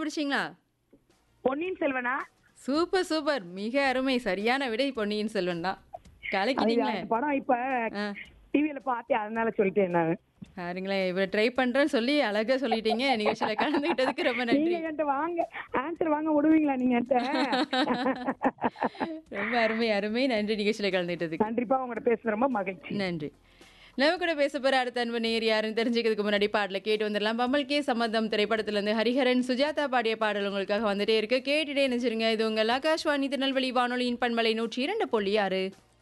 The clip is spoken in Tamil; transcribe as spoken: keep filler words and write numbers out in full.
கண்டுபிடிச்சீங்களா? பொன்னியின் செல்வனா? Super, super. மிக அருமை. சரியான விடை பொன்னியின் செல்வன் தான். அது கலக்கிட்டீங்களே! அந்த படம் இப்ப ஆ. டிவில பார்த்தேன். அதனால சொல்லிட்டேன் நானு. பாருங்களேன், இவ்வளோ ட்ரை பண்றேன்னு சொல்லி அழகா சொல்லிட்டீங்க. நிகழ்ச்சியில கலந்துக்கிட்டதுக்கு ரொம்ப நீங்க நன்றி. என்கிட்ட வாங்க ஆன்சர் வாங்க விடுவீங்களா நீங்க என்கிட்ட? ரொம்ப அருமை, அருமை. நன்றி நிகழ்ச்சியில கலந்துக்கிட்டதுக்கு. கண்டிப்பா உங்கள்ட்ட பேசுறது ரொம்ப மகிழ்ச்சி. நன்றி. நம்ம கூட பேச போற அடுத்த அன்பு நேயர் யாருன்னு தெரிஞ்சுக்கிறதுக்கு முன்னாடி பாடல கேட்டு வந்துடலாம். பம்மல் கே சம்மந்தம் திரைப்படத்திலிருந்து ஹரிஹரன், சுஜாதா பாடிய பாடல் உங்களுக்காக வந்துட்டே இருக்கு. கேட்டுட்டே நினைச்சிருங்க. இது உங்கள் ஆகாஷ்வாணி திருநெல்வேலி வானொலியின் பண்பலை நூற்றி இரண்டு புள்ளி ஆறு.